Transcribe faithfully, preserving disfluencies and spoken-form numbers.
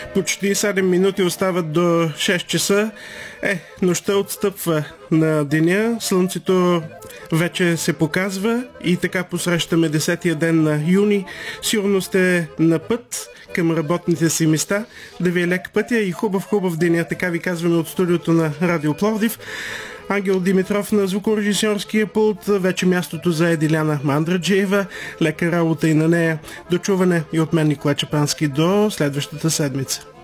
Почти седем минути остават до шест часа. Е, нощта отстъпва на деня, слънцето вече се показва и така посрещаме десетия ден на юни. Сигурно сте на път към работните си места, да ви е лек пътя и хубав-хубав деня, така ви казваме от студиото на Радио Пловдив. Ангел Димитров на звукорежисьорския пулт, вече мястото за Диляна Мандраджиева. Лека работа и на нея. До чуване и от мен, Николай Чапански, до следващата седмица.